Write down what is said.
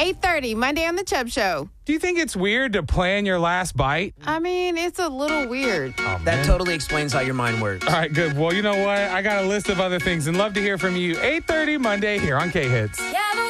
8:30, Monday on The Chubb Show. Do you think it's weird to plan your last bite? I mean, it's a little weird. Oh, That man. totally explains how your mind works. All right, good. Well, you know what? I got a list of other things and love to hear from you. 8:30 Monday here on K-Hits. Yeah,